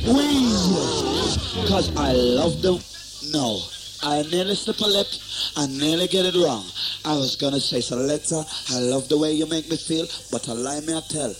We, cause I love them. No, I nearly slip a lip. I nearly get it wrong. I was gonna say, Selector, I love the way you make me feel, but a lie me I tell.